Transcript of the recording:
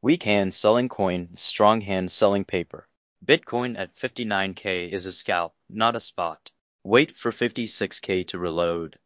Weak hand selling coin, strong hand selling paper. Bitcoin at 59K is a scalp, not a spot. Wait for 56K to reload.